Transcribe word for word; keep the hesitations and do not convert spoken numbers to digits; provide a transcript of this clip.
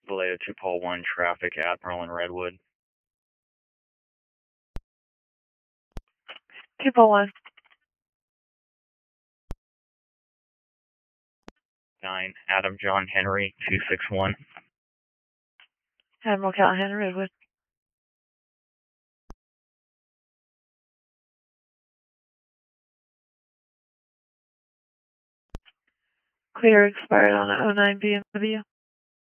Vallejo two Paul one, traffic, Admiral and Redwood. two Paul one. nine, Adam John Henry, two six one. Admiral Callahan, Redwood. Clear expired on a oh nine B M W.